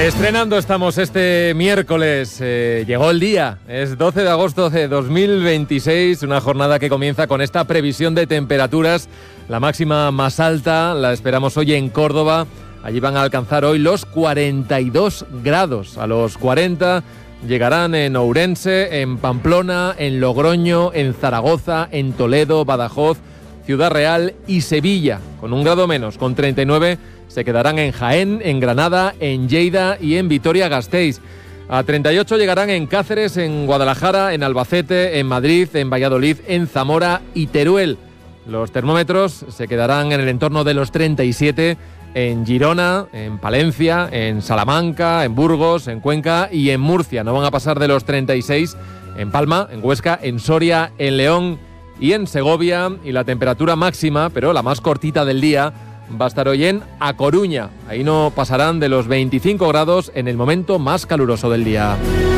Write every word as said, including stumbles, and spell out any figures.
Estrenando estamos este miércoles, eh, llegó el día, es doce de agosto de dos mil veintiséis, una jornada que comienza con esta previsión de temperaturas. La máxima más alta la esperamos hoy en Córdoba, allí van a alcanzar hoy los cuarenta y dos grados, a los cuarenta llegarán en Ourense, en Pamplona, en Logroño, en Zaragoza, en Toledo, Badajoz, Ciudad Real y Sevilla, con un grado menos, con treinta y nueve. Se quedarán en Jaén, en Granada, en Lleida y en Vitoria-Gasteiz. A treinta y ocho llegarán en Cáceres, en Guadalajara, en Albacete, en Madrid, en Valladolid, en Zamora y Teruel. Los termómetros se quedarán en el entorno de los treinta y siete en Girona, en Palencia, en Salamanca, en Burgos, en Cuenca y en Murcia. No van a pasar de los treinta y seis en Palma, en Huesca, en Soria, en León y en Segovia. Y la temperatura máxima, pero la más cortita del día, va a estar hoy en A Coruña. Ahí no pasarán de los veinticinco grados en el momento más caluroso del día.